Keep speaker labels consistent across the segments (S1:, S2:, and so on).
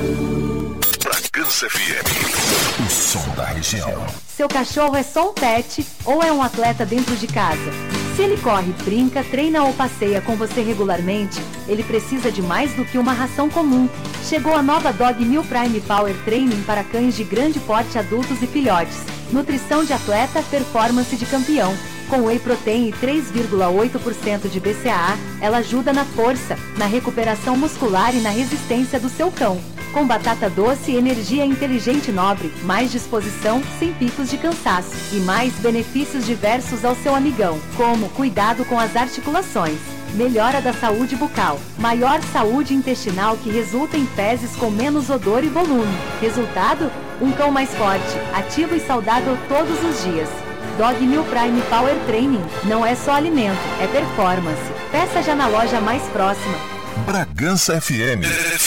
S1: Bragança FM, o som da região.
S2: Seu cachorro é só um pet ou é um atleta dentro de casa? Se ele corre, brinca, treina ou passeia com você regularmente, ele precisa de mais do que uma ração comum. Chegou a nova Dog Meal Prime Power Training para cães de grande porte, adultos e filhotes. Nutrição de atleta, performance de campeão. Com whey protein e 3,8% de BCAA, ela ajuda na força, na recuperação muscular e na resistência do seu cão. Com batata doce, energia inteligente e nobre, mais disposição, sem picos de cansaço e mais benefícios diversos ao seu amigão, como cuidado com as articulações, melhora da saúde bucal, maior saúde intestinal que resulta em fezes com menos odor e volume. Resultado? Um cão mais forte, ativo e saudável todos os dias. Dog Meal Prime Power Training não é só alimento, é performance. Peça já na loja mais próxima.
S1: Bragança FM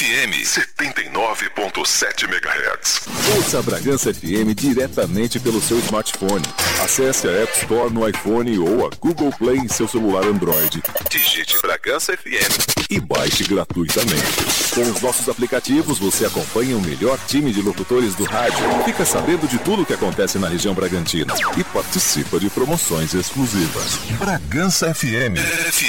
S1: 79.7 MHz.
S3: Ouça a Bragança FM diretamente pelo seu smartphone. Acesse a App Store no iPhone ou a Google Play em seu celular Android.
S1: Digite Bragança FM
S3: e baixe gratuitamente. Com os nossos aplicativos, você acompanha o melhor time de locutores do rádio, fica sabendo de tudo o que acontece na região bragantina e participa de promoções exclusivas.
S1: Bragança FM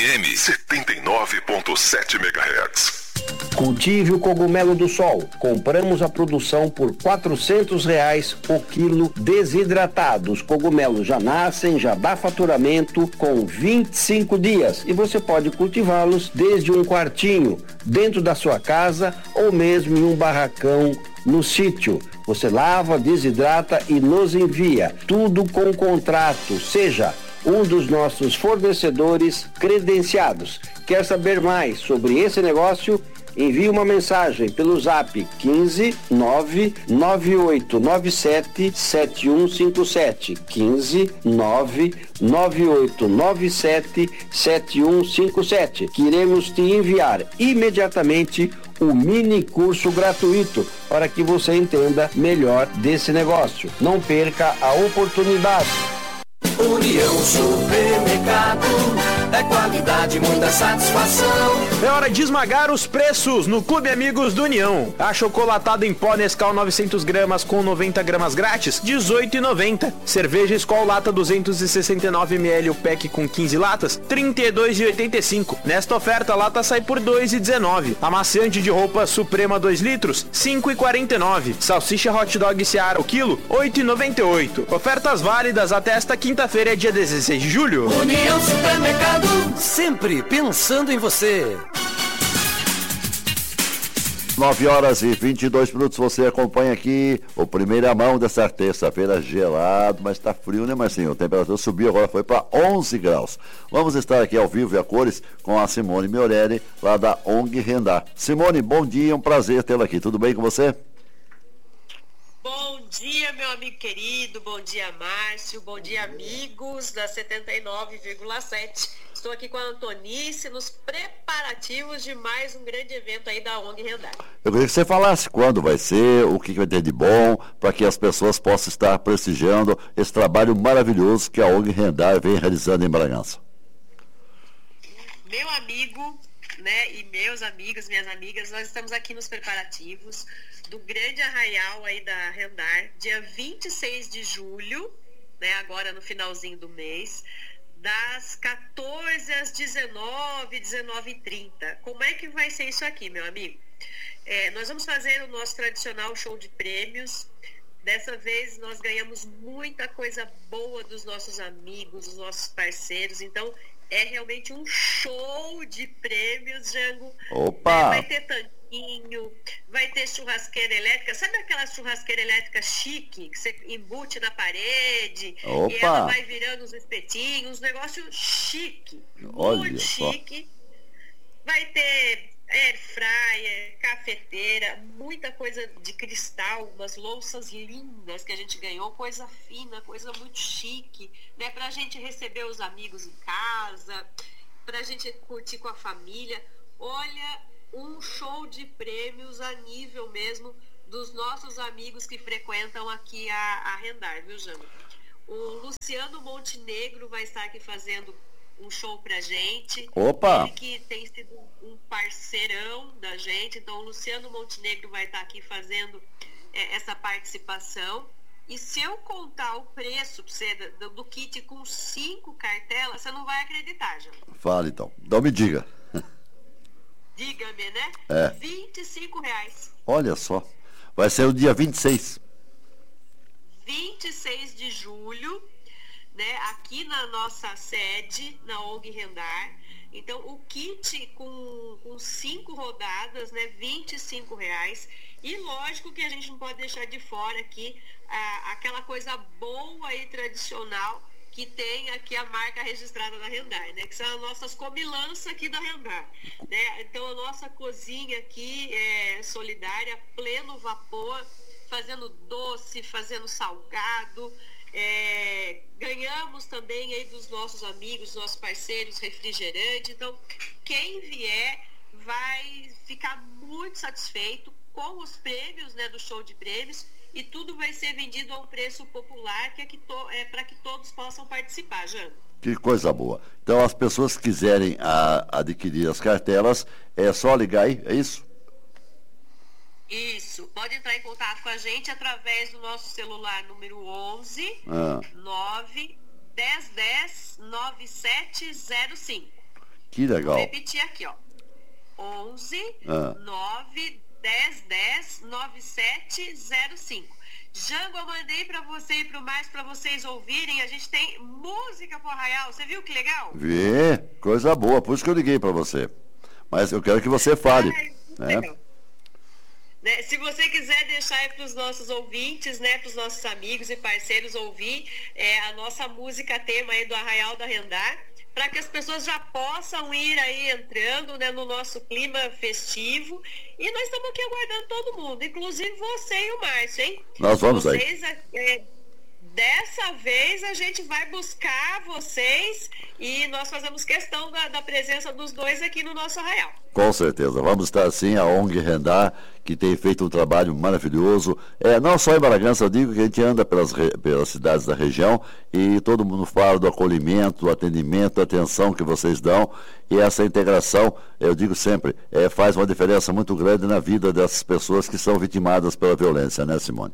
S1: 79.7 MHz.
S4: Cultive o cogumelo do sol. Compramos a produção por R$400 o quilo desidratado. Os cogumelos já nascem, já dá faturamento com 25 dias e você pode cultivá-los desde um quartinho, dentro da sua casa ou mesmo em um barracão no sítio. Você lava, desidrata e nos envia. Tudo com contrato, seja um dos nossos fornecedores credenciados. Quer saber mais sobre esse negócio? Envie uma mensagem pelo zap 15 99897 7157 15 99897 7157, que iremos te enviar imediatamente o mini curso gratuito para que você entenda melhor desse negócio. Não perca a oportunidade.
S5: União Supermercado, é qualidade, muita satisfação.
S6: É hora de esmagar os preços no Clube Amigos do União. Achocolatado em pó Nescau 900 gramas com 90 gramas grátis, R$18,90. Cerveja Skol lata 269 ml, o pack com 15 latas, R$32,85. Nesta oferta, a lata sai por R$2,19. Amaciante de roupa Suprema 2 litros, R$5,49. Salsicha Hot Dog Seara o quilo, R$8,98. Ofertas válidas até esta quinta-feira, dia 16 de julho.
S5: União Supermercado, sempre pensando em você.
S7: 9h22, você acompanha aqui o primeira mão dessa terça-feira, gelado, mas tá frio, né, Marcinho? A temperatura subiu, agora foi para 11 graus. Vamos estar aqui ao vivo e a cores com a Simone Miorelli, lá da ONG Rendar. Simone, bom dia, um prazer tê-la aqui, tudo bem com você?
S8: Bom dia, meu amigo querido, bom dia, Márcio, bom dia, amigos da 79,7. Estou aqui com a Antonice nos preparativos de mais um grande evento aí da ONG Rendar.
S7: Eu queria que você falasse quando vai ser, o que vai ter de bom, para que as pessoas possam estar prestigiando esse trabalho maravilhoso que a ONG Rendar vem realizando em Bragança.
S8: Meu amigo, né, e meus amigos, minhas amigas, nós estamos aqui nos preparativos do grande arraial aí da Rendar, dia 26 de julho, né, agora no finalzinho do mês, das 14 às 19, 19h30. Como é que vai ser isso aqui, meu amigo? Nós vamos fazer o nosso tradicional show de prêmios. Dessa vez nós ganhamos muita coisa boa dos nossos amigos, dos nossos parceiros, então é realmente um show de prêmios, Jango.
S7: Opa!
S8: Vai ter tanquinho, vai ter churrasqueira elétrica. Sabe aquela churrasqueira elétrica chique que você embute na parede?
S7: Opa!
S8: E ela vai virando uns espetinhos, um negócio chique.
S7: Olha
S8: muito
S7: só.
S8: chique. Vai ter air fryer, cafeteira, muita coisa de cristal, umas louças lindas que a gente ganhou, coisa fina, coisa muito chique, né? Pra gente receber os amigos em casa, pra gente curtir com a família. Olha, um show de prêmios a nível mesmo dos nossos amigos que frequentam aqui a Rendar, viu, Jana? O Luciano Montenegro vai estar aqui fazendo um show pra gente.
S7: Opa!
S8: Ele que tem sido um parceirão da gente, então o Luciano Montenegro vai estar aqui fazendo essa participação. E se eu contar o preço pra você do kit com 5 cartelas, você não vai acreditar, João.
S7: Fala então. Então me diga.
S8: Diga-me, né? R$25.
S7: Olha só. Vai ser o dia 26.
S8: 26 de julho, né? Aqui na nossa sede, na ONG Rendar. Então, o kit com 5 rodadas, né? R$25. E lógico que a gente não pode deixar de fora aqui aquela coisa boa e tradicional que tem aqui a marca registrada da Rendar, né? Que são as nossas comilanças aqui da Rendar, né? Então, a nossa cozinha aqui é solidária, pleno vapor, fazendo doce, fazendo salgado. Ganhamos também aí dos nossos amigos, nossos parceiros, refrigerante. Então, quem vier vai ficar muito satisfeito com os prêmios, né, do show de prêmios, e tudo vai ser vendido a um preço popular para que todos possam participar, Jano.
S7: Que coisa boa. Então, as pessoas que quiserem adquirir as cartelas, é só ligar aí, é isso?
S8: Isso, pode entrar em contato com a gente através do nosso celular número 11 9 1010 9705.
S7: Que legal.
S8: Vou repetir aqui, ó. 11 9 1010 9705. Jango, eu mandei pra você e pro mais pra vocês ouvirem. A gente tem música pro Arraial. Você viu que legal?
S7: Vi, coisa boa. Por isso que eu liguei pra você. Mas eu quero que você fale.
S8: Legal. Né? Se você quiser deixar aí para os nossos ouvintes, né, para os nossos amigos e parceiros ouvir a nossa música tema aí do Arraial da Rendar, para que as pessoas já possam ir aí entrando, né, no nosso clima festivo. E nós estamos aqui aguardando todo mundo, inclusive você e o Márcio, hein?
S7: Nós vamos
S8: vocês,
S7: aí.
S8: Dessa vez a gente vai buscar vocês e nós fazemos questão da presença dos dois aqui no nosso Arraial.
S7: Com certeza, vamos estar sim, a ONG Rendar, que tem feito um trabalho maravilhoso, não só em Bragança, eu digo que a gente anda pelas cidades da região e todo mundo fala do acolhimento, do atendimento, da atenção que vocês dão, e essa integração, eu digo sempre, faz uma diferença muito grande na vida dessas pessoas que são vitimadas pela violência, né, Simone?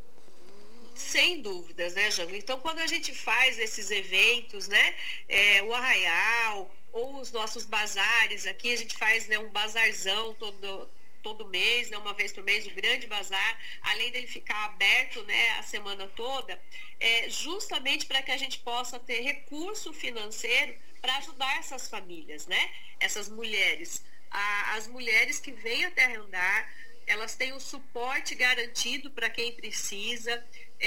S8: Sem dúvidas, né, Jango? Então, quando a gente faz esses eventos, né, o Arraial ou os nossos bazares aqui, a gente faz, né, um bazarzão todo mês, né, uma vez por mês, o grande bazar, além dele ficar aberto, né, a semana toda, justamente para que a gente possa ter recurso financeiro para ajudar essas famílias, né, essas mulheres. As mulheres que vêm até Rendar, elas têm o suporte garantido para quem precisa,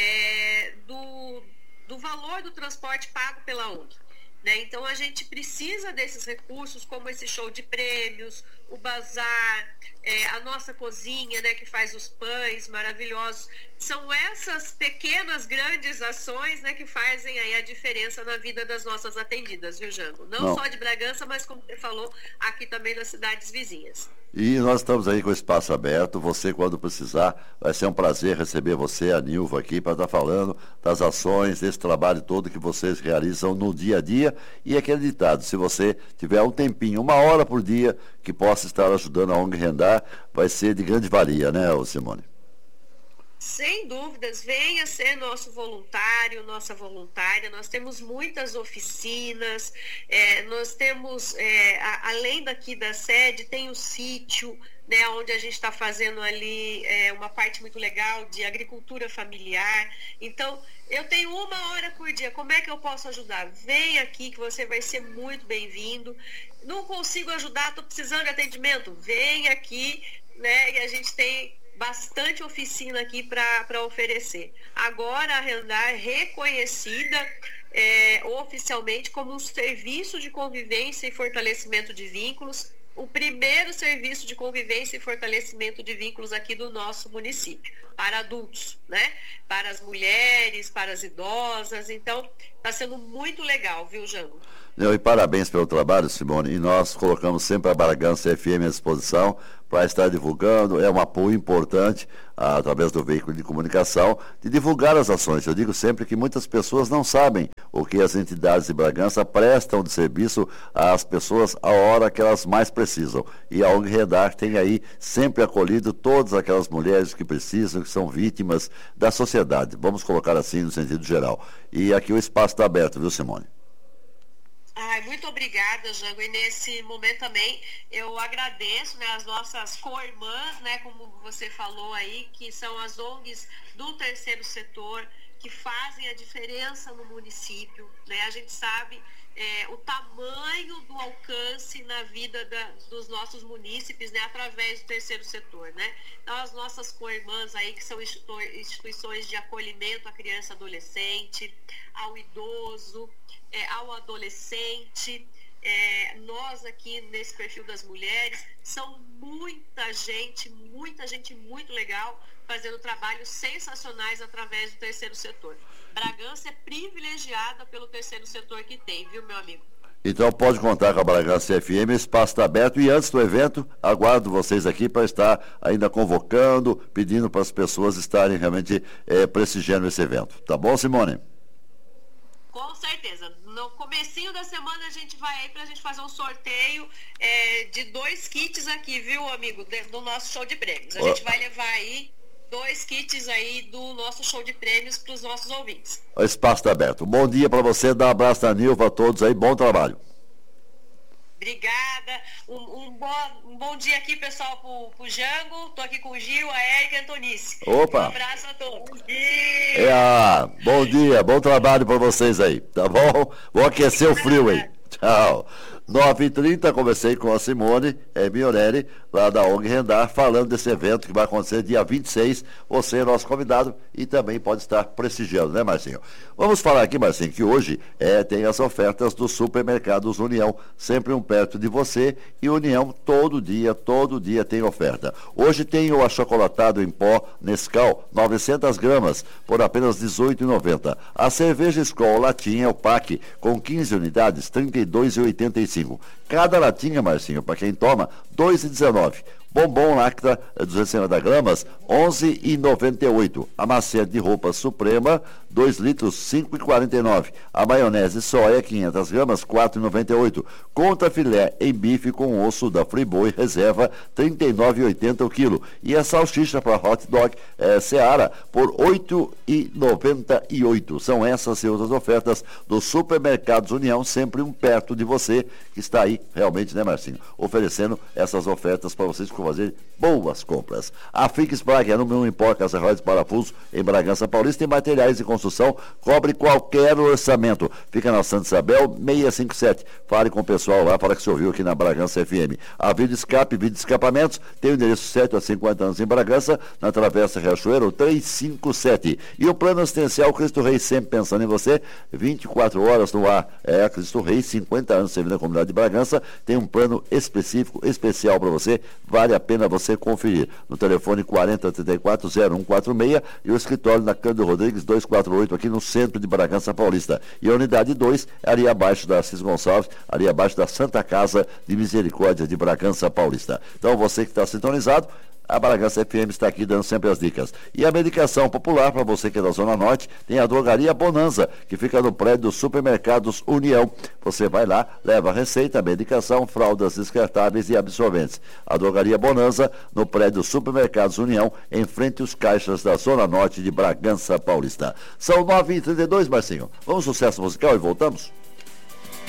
S8: do valor do transporte pago pela ONG. Né? Então, a gente precisa desses recursos, como esse show de prêmios, o bazar, a nossa cozinha, né, que faz os pães maravilhosos. São essas pequenas, grandes ações, né, que fazem aí a diferença na vida das nossas atendidas, viu, Jango? Não só de Bragança, mas, como você falou, aqui também nas cidades vizinhas.
S7: E nós estamos aí com o espaço aberto. Você, quando precisar, vai ser um prazer receber você, a Nilva, aqui para estar falando das ações, desse trabalho todo que vocês realizam no dia a dia. E aquele ditado, se você tiver um tempinho, 1 hora por dia, que possa estar ajudando a ONG Rendar, vai ser de grande valia, né, Simone?
S8: Sem dúvidas, venha ser nosso voluntário, nossa voluntária. Nós temos muitas oficinas, nós temos, além daqui da sede, tem o sítio, né, onde a gente está fazendo ali uma parte muito legal de agricultura familiar. Então, eu tenho 1 hora por dia, como é que eu posso ajudar? Vem aqui que você vai ser muito bem-vindo. Não consigo ajudar, estou precisando de atendimento? Vem aqui, né, e a gente tem bastante oficina aqui para oferecer. Agora a Rendar é reconhecida oficialmente como um serviço de convivência e fortalecimento de vínculos, o primeiro serviço de convivência e fortalecimento de vínculos aqui do nosso município, para adultos, né? Para as mulheres, para as idosas. Então, está sendo muito legal, viu, Jango?
S7: E parabéns pelo trabalho, Simone, e nós colocamos sempre a Bragança FM à disposição para estar divulgando, é um apoio importante através do veículo de comunicação, de divulgar as ações. Eu digo sempre que muitas pessoas não sabem o que as entidades de Bragança prestam de serviço às pessoas a hora que elas mais precisam. E a ONG Redar tem aí sempre acolhido todas aquelas mulheres que precisam, que são vítimas da sociedade. Vamos colocar assim no sentido geral. E aqui o espaço está aberto, viu, Simone?
S8: Muito obrigada, Jango. E nesse momento também eu agradeço, né, as nossas co-irmãs, né, como você falou aí, que são as ONGs do terceiro setor, que fazem a diferença no município, né? A gente sabe o tamanho do alcance na vida dos nossos munícipes, né, através do terceiro setor, né? Então, as nossas co-irmãs aí, que são instituições de acolhimento à criança e adolescente, ao idoso, ao adolescente, nós aqui nesse perfil das mulheres, são muita gente muito legal, fazendo trabalhos sensacionais através do terceiro setor. Bragança é privilegiada pelo terceiro setor que tem, viu, meu amigo?
S7: Então pode contar com a Bragança FM, o espaço está aberto e antes do evento, aguardo vocês aqui para estar ainda convocando, pedindo para as pessoas estarem realmente prestigiando esse evento. Tá bom, Simone?
S8: Com certeza. No comecinho da semana a gente vai aí pra gente fazer um sorteio de 2 kits aqui, viu, amigo, do nosso show de prêmios. A gente vai levar aí 2 kits aí do nosso show de prêmios para os nossos ouvintes.
S7: O espaço está aberto. Bom dia para você, dá um abraço da Nilva a todos aí, bom trabalho.
S8: Obrigada. Um bom dia aqui, pessoal, pro Jango. Tô aqui com o Gil, a Érica e a Antonice.
S7: Opa!
S8: Um abraço a todos.
S7: Bom dia, bom trabalho para vocês aí, tá bom? Vou aquecer o frio aí. Tchau. 9h30, conversei com a Simone Miorelli, lá da ONG Rendar, falando desse evento que vai acontecer dia 26. Você é nosso convidado e também pode estar prestigiando, né, Marcinho? Vamos falar aqui, Marcinho, que hoje tem as ofertas dos supermercados União, sempre um perto de você, e União todo dia tem oferta. Hoje tem o achocolatado em pó Nescau, 900 gramas, por apenas R$ 18,90. A cerveja Skol latinha, o pack, com 15 unidades, R$ 32,85. Cada latinha, Marcinho, para quem toma, R$ 2,19. Bombom Lacta, 250 gramas, R$ 11,98. A macia de roupa Suprema, 2 litros, R$ 5,49. A maionese soia, 500 gramas, R$ 4,98. Contra filé em bife com osso da Friboi Reserva, R$ 39,80 o quilo. E a salsicha para hot dog Seara, por R$ 8,98. São essas e outras ofertas dos supermercados União, sempre um perto de você, que está aí realmente, né, Marcinho, oferecendo essas ofertas para vocês fazer boas compras. A Fix Brag é número 1 em porcas, arroz, parafuso em Bragança Paulista e materiais de construção, cobre qualquer orçamento. Fica na Santa Isabel 657. Fale com o pessoal lá para que você ouviu aqui na Bragança FM. A Vídeo Escape, Vídeo Escapamentos, tem o endereço certo há 50 anos em Bragança, na Travessa Riachuelo 357. E o plano assistencial Cristo Rei, sempre pensando em você, 24 horas no ar. Cristo Rei, 50 anos servindo a comunidade de Bragança, tem um plano específico, especial para você, vale a pena você conferir. No telefone 4034-0146 e o escritório na Cândido Rodrigues 248, aqui no centro de Bragança Paulista. E a unidade 2 é ali abaixo da Assis Gonçalves, ali abaixo da Santa Casa de Misericórdia de Bragança Paulista. Então você que está sintonizado, a Bragança FM está aqui dando sempre as dicas. E a medicação popular, para você que é da Zona Norte, tem a Drogaria Bonanza, que fica no prédio dos supermercados União. Você vai lá, leva a receita, medicação, fraldas descartáveis e absorventes. A Drogaria Bonanza, no prédio dos supermercados União, em frente aos caixas da Zona Norte de Bragança Paulista. São 9h32, Marcinho. Vamos ao sucesso musical e voltamos?